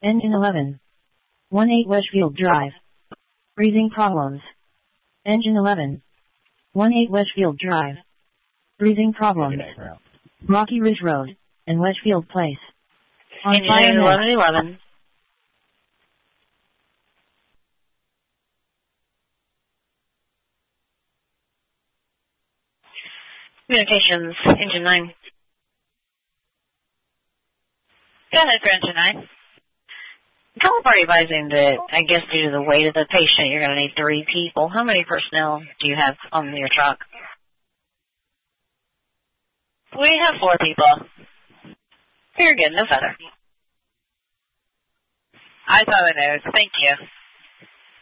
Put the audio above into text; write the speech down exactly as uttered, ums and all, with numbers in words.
Engine eleven. one eight Westfield Drive. Breathing problems. Engine eleven. one eight Westfield Drive. Breathing problems. Rocky Ridge Road and Westfield Place. On Engine eleven eleven. Communications, Engine nine. Go ahead for Engine nine. Call party advising that, I guess due to the weight of the patient, you're going to need three people. How many personnel do you have on your truck? We have four people. Very good, no further. I thought it was. Thank you.